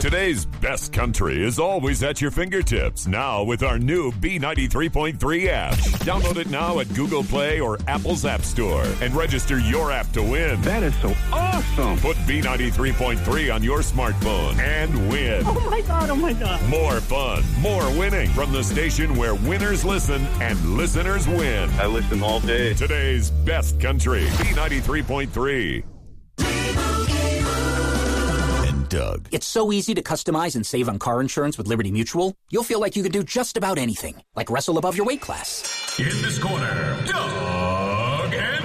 Today's best country is always at your fingertips. Now with our new B93.3 app. Download it now at Google Play or Apple's App Store and register your app to win. That is so awesome. Put B93.3 on your smartphone and win. Oh my God. More fun, more winning from the station where winners listen and listeners win. I listen all day. Today's best country, B93.3. Doug. It's so easy to customize and save on car insurance with Liberty Mutual, you'll feel like you could do just about anything, like wrestle above your weight class. In this corner, Doug and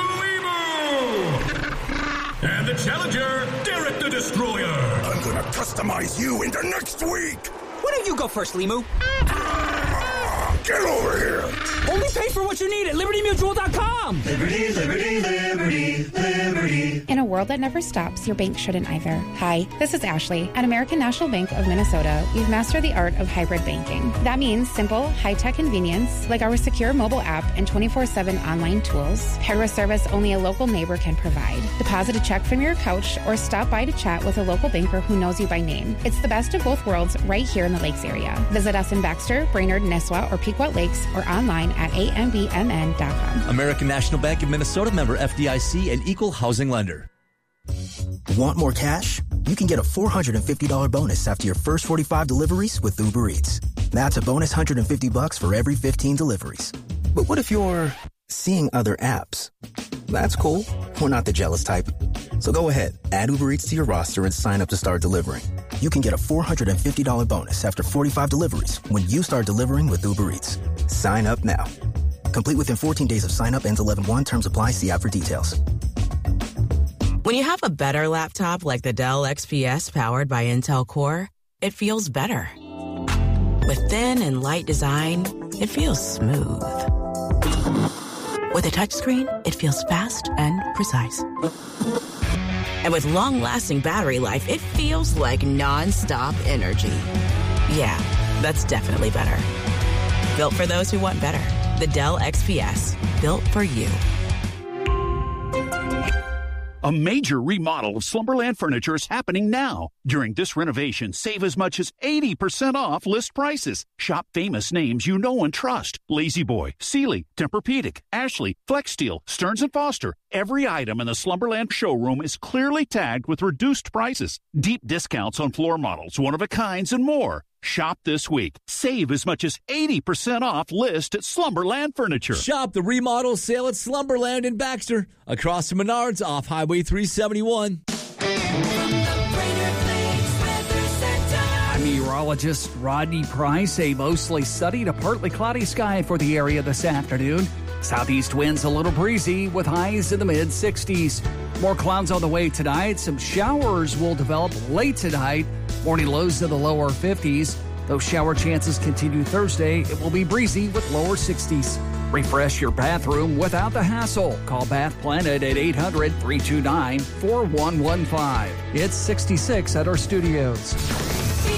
Limu. And the challenger, Derek the Destroyer. I'm gonna customize you into next week. Why don't you go first, Limu? Get over here. Only pay for what you need at LibertyMutual.com. Liberty, liberty, liberty, liberty. In a world that never stops, your bank shouldn't either. Hi, this is Ashley. At American National Bank of Minnesota, we've mastered the art of hybrid banking. That means simple, high-tech convenience, like our secure mobile app and 24/7 online tools, paired with service only a local neighbor can provide. Deposit a check from your couch or stop by to chat with a local banker who knows you by name. It's the best of both worlds right here in the Lakes area. Visit us in Baxter, Brainerd, Nisswa, or Pequot Lakes, or online at ambmn.com. American National Bank of Minnesota, member FDIC, and equal housing lender. Want more cash? You can get a $450 bonus after your first 45 deliveries with Uber Eats. That's a bonus $150 for every 15 deliveries. But what if you're seeing other apps? That's cool. We're not the jealous type. So go ahead, add Uber Eats to your roster and sign up to start delivering. You can get a $450 bonus after 45 deliveries when you start delivering with Uber Eats. Sign up now. Complete within 14 days of sign up. Ends 11/1. Terms apply. See app for details. When you have a better laptop like the Dell XPS powered by Intel Core, it feels better. With thin and light design, it feels smooth. With a touchscreen, it feels fast and precise. And with long-lasting battery life, it feels like non-stop energy. Yeah, that's definitely better. Built for those who want better. The Dell XPS. Built for you. A major remodel of Slumberland Furniture is happening now. During this renovation, save as much as 80% off list prices. Shop famous names you know and trust. La-Z-Boy, Sealy, Tempur-Pedic, Ashley, Flexsteel, Stearns & Foster. Every item in the Slumberland showroom is clearly tagged with reduced prices. Deep discounts on floor models, one-of-a-kinds, and more. Shop this week. Save as much as 80% off list at Slumberland Furniture. Shop the remodel sale at Slumberland in Baxter, across the Menards off Highway 371. I'm meteorologist Rodney Price. A mostly sunny to partly cloudy sky for the area this afternoon. Southeast winds a little breezy with highs in the mid-60s. More clouds on the way tonight. Some showers will develop late tonight. Morning lows in the lower 50s. Those shower chances continue Thursday. It will be breezy with lower 60s. Refresh your bathroom without the hassle. Call Bath Planet at 800-329-4115. It's 66 at our studios.